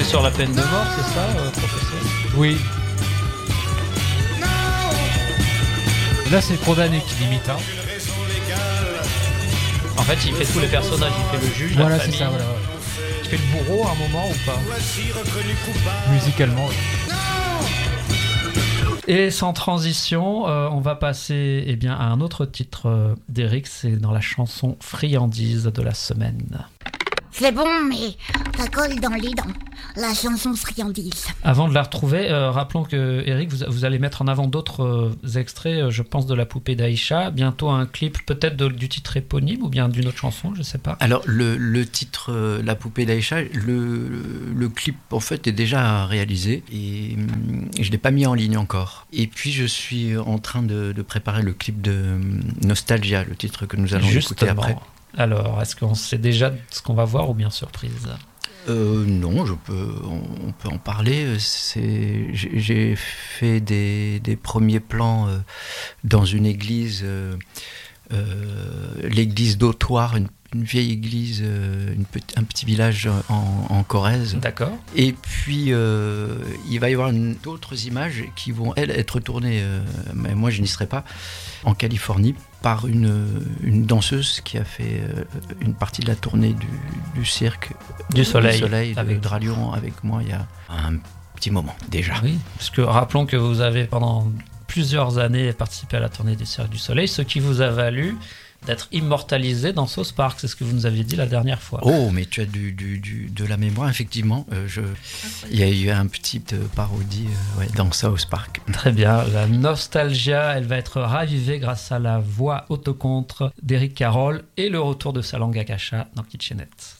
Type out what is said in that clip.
sur la peine de mort, c'est ça, professeur ? Oui. Là, c'est condamné qui limite. Hein. En fait, il fait tous les personnages. Il fait le juge, Voilà, la famille. c'est ça. Voilà. Il fait le bourreau à un moment ou pas ? Musicalement. Oui. Et sans transition, on va passer à un autre titre d'Éric. C'est dans la chanson Friandise de la semaine. C'est bon, mais ça colle dans les dents. La chanson Friandise. Avant de la retrouver, rappelons que Éric, vous allez mettre en avant d'autres extraits, je pense, de La Poupée d'Aïcha. Bientôt un clip peut-être du titre éponyme ou bien d'une autre chanson, je ne sais pas. Alors, le titre La Poupée d'Aïcha, le clip, en fait, est déjà réalisé et je ne l'ai pas mis en ligne encore. Et puis, je suis en train de préparer le clip de Nostalgia, le titre que nous allons écouter après. Alors, est-ce qu'on sait déjà ce qu'on va voir ou bien surprise ? Non, on peut en parler. J'ai fait des premiers plans dans une église, l'église d'Autoire, une vieille église, un petit village en Corrèze. D'accord. Et puis, il va y avoir d'autres images qui vont, elles, être tournées, mais moi je n'y serai pas, en Californie, par une danseuse qui a fait une partie de la tournée du cirque du Soleil avec Dralion avec moi il y a un petit moment déjà. Oui, parce que rappelons que vous avez pendant plusieurs années participé à la tournée du Cirque du Soleil, ce qui vous a valu d'être immortalisé dans South Park, c'est ce que vous nous aviez dit la dernière fois. Oh, mais tu as de la mémoire, effectivement. Il y a eu un petit parodie dans South Park. Très bien, la nostalgia, elle va être ravivée grâce à la voix autocontre d'Éric Carroll et le retour de sa langue Akasha dans Kitchenette.